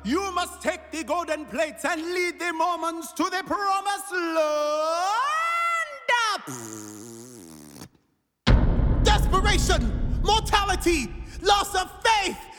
You must take the golden plates and lead the Mormons to the promised land. Desperation, mortality, loss of faith,